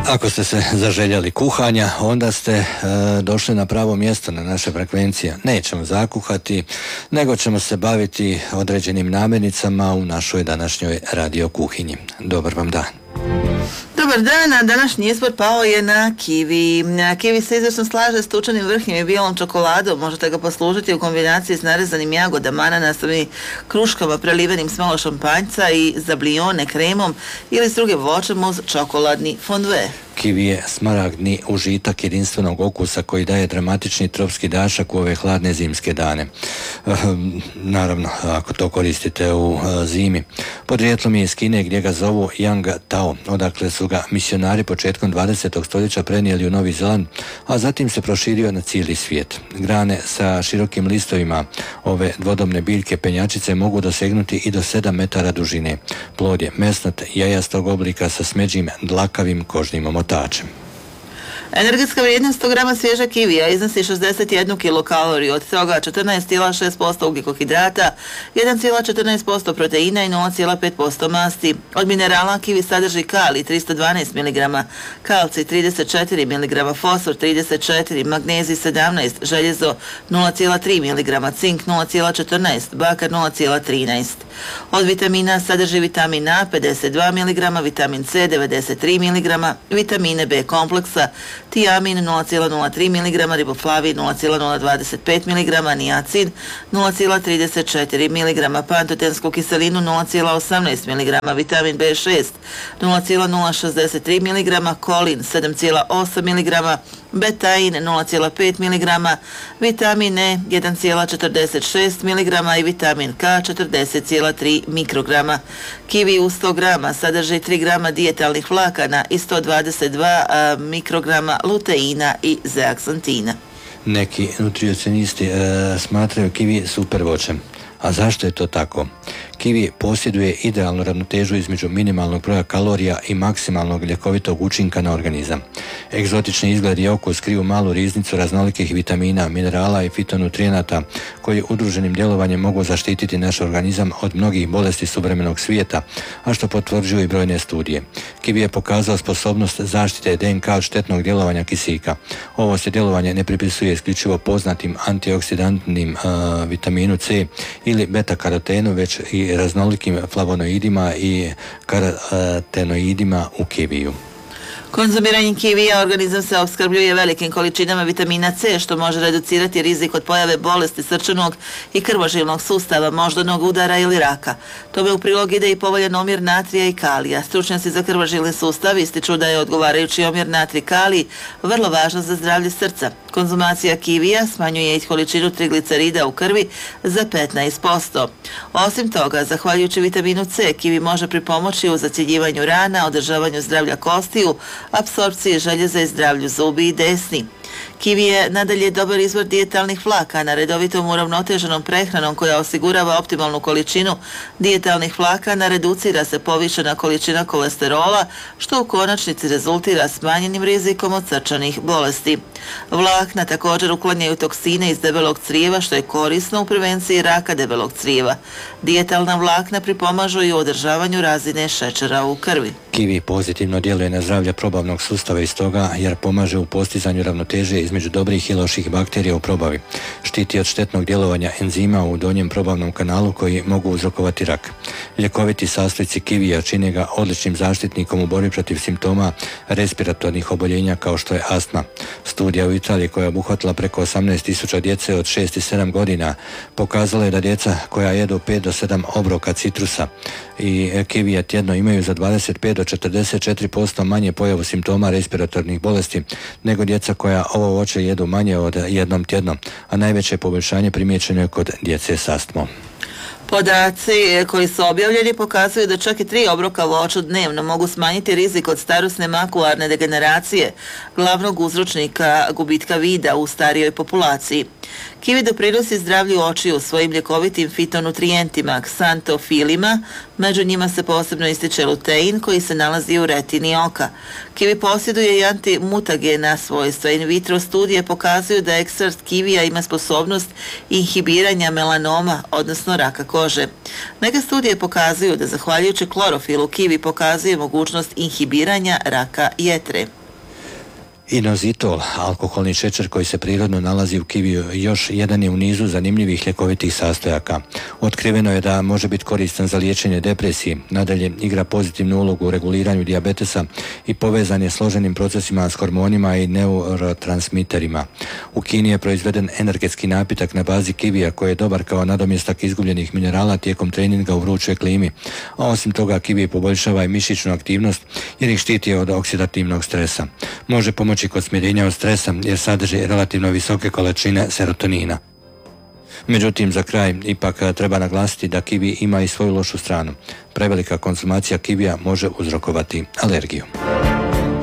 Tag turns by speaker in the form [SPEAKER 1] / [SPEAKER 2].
[SPEAKER 1] Ako ste se zaželjeli kuhanja, onda ste došli na pravo mjesto na naše frekvencije. Nećemo zakuhati, nego ćemo se baviti određenim namirnicama u našoj današnjoj radio kuhinji. Dobar vam dan.
[SPEAKER 2] Dobar dan, a današnji izbor pao je na kiwi. Kiwi se izvrsno slaže s tučanim vrhnjem i bijelom čokoladom. Možete ga poslužiti u kombinaciji s narezanim jagodama, ananasovim kruškama prelivenim s malo šampanjca i zablijone kremom ili s drugim voćem uz čokoladni fondue.
[SPEAKER 1] Kiwi je smaragdni užitak jedinstvenog okusa koji daje dramatični tropski dašak u ove hladne zimske dane. Naravno, ako to koristite u zimi. Podrijetlom je iz Kine gdje ga zovu Yang Tao, odakle su ga misionari početkom 20. stoljeća prenijeli u Novi Zeland, a zatim se proširio na cijeli svijet. Grane sa širokim listovima ove dvodobne biljke penjačice mogu dosegnuti i do 7 metara dužine. Plod je mesnat, jajastog oblika sa smeđim dlakavim kožnim omotačem.
[SPEAKER 2] Energetska vrijednost 100 grama svježa kivija iznosi 61 kilokaloriju, od toga 14,6% ugljikohidrata, 1,14% proteina i 0,5% masti. Od minerala kivi sadrži kalij 312 mg, kalcij 34 mg, fosfor 34, magnezij 17, željezo 0,3 mg, cink 0,14, bakar 0,13. Od vitamina sadrži vitamin A 52 mg, vitamin C 93 mg, vitamine B kompleksa, tiamin 0,03 mg, riboflavin 0,025 mg, niacin 0,34 mg, pantotensku kiselinu 0,18 mg, vitamin B6 0,063 mg, kolin 7,8 mg, betain 0,5 mg, vitamin E 1,46 mg i vitamin K 40,3 mikrograma. Kiwi u 100 grama sadrži 3 grama dijetalnih vlakana i 122 mikrograma luteina i zeaksantina.
[SPEAKER 1] Neki nutricionisti smatraju kiwi super voćem. A zašto je to tako? Kiwi posjeduje idealnu ravnotežu između minimalnog broja kalorija i maksimalnog ljekovitog učinka na organizam. Egzotični izgled i okus kriju malu riznicu raznolikih vitamina, minerala i fitonutrijenata koji udruženim djelovanjem mogu zaštititi naš organizam od mnogih bolesti suvremenog svijeta, a što potvrđuju i brojne studije. Kiwi je pokazao sposobnost zaštite DNK od štetnog djelovanja kisika. Ovo se djelovanje ne pripisuje isključivo poznatim antioksidantnim vitaminu C ili beta-karotenu, već i raznolikim flavonoidima i karotenoidima u kiviju.
[SPEAKER 2] Konzumiranjem kivija organizam se opskrbljuje velikim količinama vitamina C, što može reducirati rizik od pojave bolesti srčanog i krvožilnog sustava, moždanog udara ili raka. Tome u prilog ide i povoljan omjer natrija i kalija. Stručnjaci za krvožilni sustav ističu da je odgovarajući omjer natrij-kalij vrlo važan za zdravlje srca. Konzumacija kivija smanjuje i količinu triglicerida u krvi za 15%. Osim toga, zahvaljujući vitaminu C, kivi može pripomoći u zacjeljivanju rana, održavanju zdravlja kostiju, apsorpciji željeza i zdravlju zubi i desni. Kiwi je nadalje dobar izvor dijetalnih vlakana, redovitom uravnoteženom prehranom koja osigurava optimalnu količinu dijetalnih vlakana, reducira se povišena količina kolesterola, što u konačnici rezultira smanjenim rizikom od srčanih bolesti. Vlakna također uklanjaju toksine iz debelog crijeva, što je korisno u prevenciji raka debelog crijeva. Dijetalna vlakna pripomažu i u održavanju razine šećera u krvi.
[SPEAKER 1] Kiwi pozitivno djeluje na zdravlje probavnog sustava iz toga jer pomaže u postizanju ravnoteže između dobrih i loših bakterija u probavi. Štiti od štetnog djelovanja enzima u donjem probavnom kanalu koji mogu uzrokovati rak. Ljekoviti sastojci kivija čine ga odličnim zaštitnikom u borbi protiv simptoma respiratornih oboljenja kao što je astma. Studija u Italiji koja je obuhvatila preko 18.000 djece od 6 i 7 godina pokazala je da djeca koja jedu 5 do 7 obroka citrusa i kivija tjedno imaju za 25 do 44% manje pojavu simptoma respiratornih bolesti nego djeca koja ovo voće jedu manje od jednom tjedno, a najveće poboljšanje primijećeno je kod djece s astmom.
[SPEAKER 2] Podaci koji su objavljeni pokazuju da čak i 3 obroka voća dnevno mogu smanjiti rizik od starosne makularne degeneracije, glavnog uzročnika gubitka vida u starijoj populaciji. Kiwi doprinosi zdravlju očiju svojim ljekovitim fitonutrijentima, ksantofilima, među njima se posebno ističe lutein koji se nalazi u retini oka. Kiwi posjeduje i antimutagena svojstva. In vitro studije pokazuju da ekstrakt kivija ima sposobnost inhibiranja melanoma, odnosno raka kože. Neke studije pokazuju da zahvaljujući klorofilu kiwi pokazuje mogućnost inhibiranja raka jetre.
[SPEAKER 1] Inozitol, alkoholni šećer koji se prirodno nalazi u kiviju, još jedan je u nizu zanimljivih ljekovitih sastojaka. Otkriveno je da može biti koristan za liječenje depresije, nadalje igra pozitivnu ulogu u reguliranju dijabetesa i povezan je složenim procesima s hormonima i neurotransmiterima. U Kini je proizveden energetski napitak na bazi kivija koji je dobar kao nadomjestak izgubljenih minerala tijekom treninga u vrućoj klimi, a osim toga kivi poboljšava i mišićnu aktivnost jer ih štiti od oksidativnog stresa. Može pomoći kod smirenja od stresa jer sadrži relativno visoke količine serotonina. Međutim, za kraj ipak treba naglasiti da kivi ima i svoju lošu stranu. Prevelika konzumacija kivija može uzrokovati alergiju.